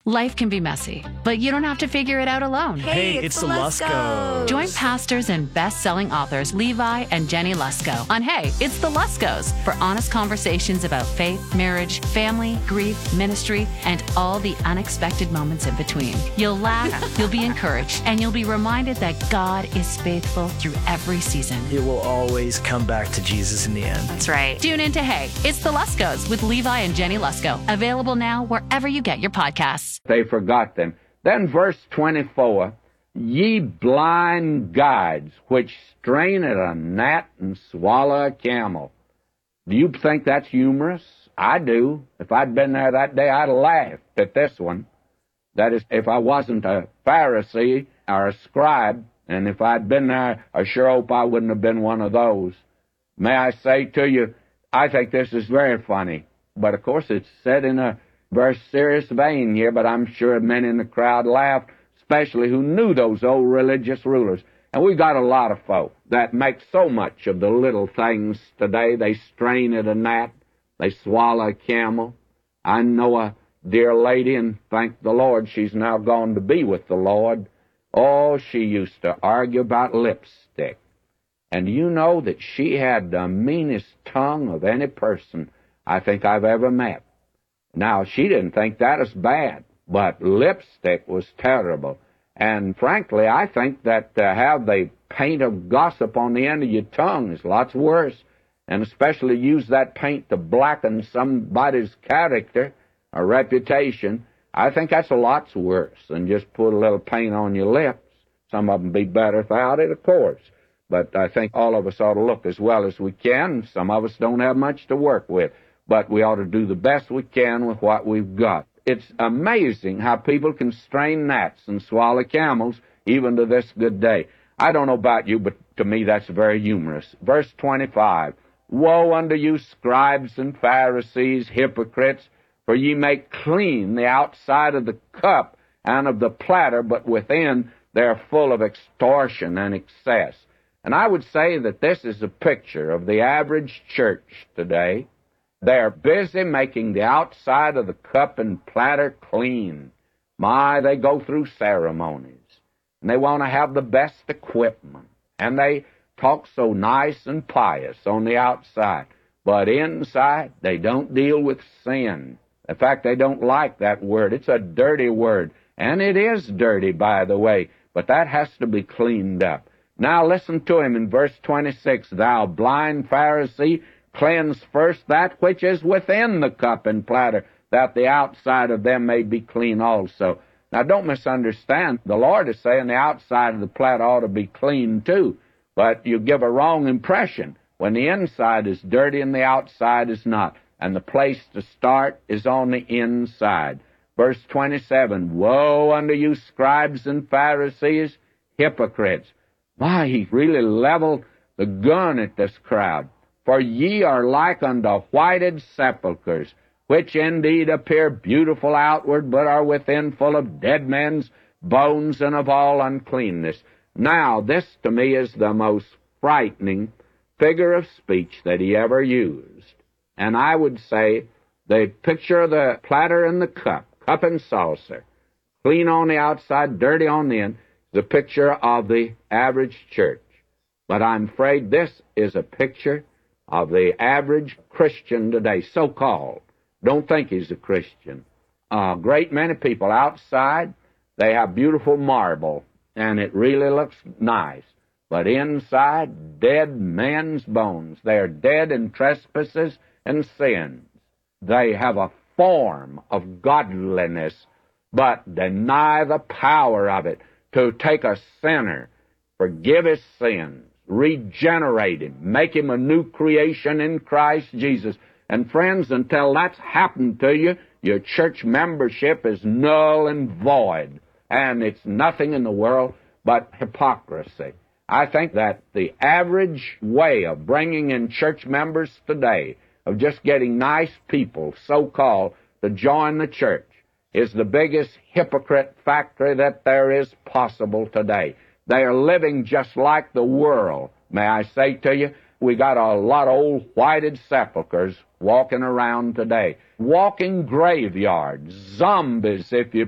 Life can be messy, but you don't have to figure it out alone. Hey, it's the Luskos. Join pastors and best-selling authors Levi and Jenny Lusko on Hey, It's the Luskos for honest conversations about faith, marriage, family, grief, ministry, and all the unexpected moments in between. You'll laugh, you'll be encouraged, and you'll be reminded that God is faithful through every season. It will always come back to Jesus in the end. That's right. Tune in to Hey, It's the Luskos with Levi and Jenny Lusko. Available now wherever you get your podcasts. They forgot them. Then verse 24, ye blind guides, which strain at a gnat and swallow a camel. Do you think that's humorous? I do. If I'd been there that day, I'd have laughed at this one. That is, if I wasn't a Pharisee or a scribe, and if I'd been there, I sure hope I wouldn't have been one of those. May I say to you, I think this is very funny. But, of course, it's said in a very serious vein here, but I'm sure many in the crowd laughed, especially who knew those old religious rulers. And we got a lot of folk that make so much of the little things today. They strain at a gnat. They swallow a camel. I know a dear lady, and thank the Lord she's now gone to be with the Lord. Oh, she used to argue about lipstick. And you know that she had the meanest tongue of any person I think I've ever met. Now, she didn't think that was bad, but lipstick was terrible. And frankly, I think that to have the paint of gossip on the end of your tongue is lots worse, and especially use that paint to blacken somebody's character or reputation. I think that's a lot worse than just put a little paint on your lips. Some of them be better without it, of course. But I think all of us ought to look as well as we can. Some of us don't have much to work with. But we ought to do the best we can with what we've got. It's amazing how people can strain gnats and swallow camels, even to this good day. I don't know about you, but to me that's very humorous. Verse 25, woe unto you, scribes and Pharisees, hypocrites, for ye make clean the outside of the cup and of the platter, but within they are full of extortion and excess. And I would say that this is a picture of the average church today. They're busy making the outside of the cup and platter clean. My, they go through ceremonies, and they want to have the best equipment, and they talk so nice and pious on the outside, but inside they don't deal with sin. In fact, they don't like that word. It's a dirty word, and it is dirty, by the way, but that has to be cleaned up. Now listen to him in verse 26, thou blind Pharisee, cleanse first that which is within the cup and platter, that the outside of them may be clean also. Now, don't misunderstand. The Lord is saying the outside of the platter ought to be clean too, but you give a wrong impression when the inside is dirty and the outside is not, and the place to start is on the inside. Verse 27, woe unto you, scribes and Pharisees, hypocrites. My, he really leveled the gun at this crowd. For ye are like unto whited sepulchres, which indeed appear beautiful outward, but are within full of dead men's bones and of all uncleanness. Now, this to me is the most frightening figure of speech that he ever used. And I would say the picture of the platter and the cup and saucer, clean on the outside, dirty on the in, the picture of the average church. But I'm afraid this is a picture of the average Christian today, so-called. Don't think he's a Christian. A great many people outside, they have beautiful marble, and it really looks nice. But inside, dead men's bones. They are dead in trespasses and sins. They have a form of godliness, but deny the power of it to take a sinner, forgive his sins, regenerate him, make him a new creation in Christ Jesus. And friends, until that's happened to you, your church membership is null and void, and it's nothing in the world but hypocrisy. I think that the average way of bringing in church members today, of just getting nice people, so-called, to join the church, is the biggest hypocrite factory that there is possible today. They are living just like the world. May I say to you, we got a lot of old whited sepulchres walking around today. Walking graveyards, zombies, if you